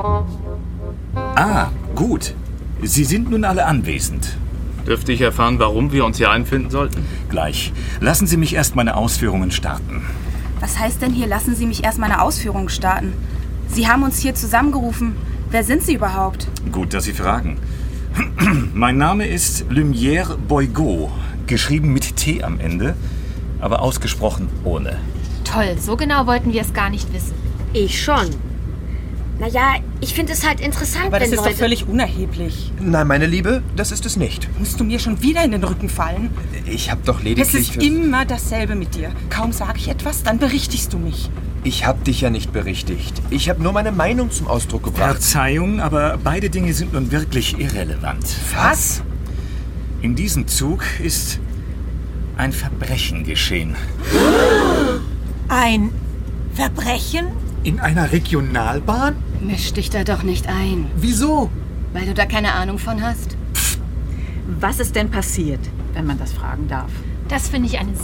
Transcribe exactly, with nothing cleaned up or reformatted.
Ah, gut. Sie sind nun alle anwesend. Dürfte ich erfahren, warum wir uns hier einfinden sollten? Gleich. Lassen Sie mich erst meine Ausführungen starten. Was heißt denn hier, lassen Sie mich erst meine Ausführungen starten? Sie haben uns hier zusammengerufen. Wer sind Sie überhaupt? Gut, dass Sie fragen. Mein Name ist Lumière Boigot, geschrieben mit T am Ende, aber ausgesprochen ohne. Toll, so genau wollten wir es gar nicht wissen. Ich schon. Naja, ich finde es halt interessant, Aber das wenn ist Leute... doch völlig unerheblich. Nein, meine Liebe, das ist es nicht. Musst du mir schon wieder in den Rücken fallen? Ich habe doch Es lediglich... ist immer dasselbe mit dir. Kaum sage ich etwas, dann berichtigst du mich. Ich habe dich ja nicht berichtigt. Ich habe nur meine Meinung zum Ausdruck gebracht. Verzeihung, aber beide Dinge sind nun wirklich irrelevant. Was? In diesem Zug ist ein Verbrechen geschehen. Ein Verbrechen? In einer Regionalbahn? Misch dich da doch nicht ein. Wieso? Weil du da keine Ahnung von hast. Was ist denn passiert, wenn man das fragen darf? Das finde ich eine